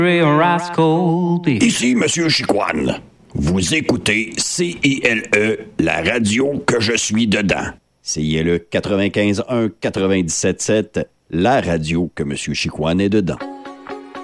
Ici Monsieur Chicoine. Vous écoutez CILE, la radio que je suis dedans. CILE 95.1, 97.7, la radio que Monsieur Chicoine est dedans.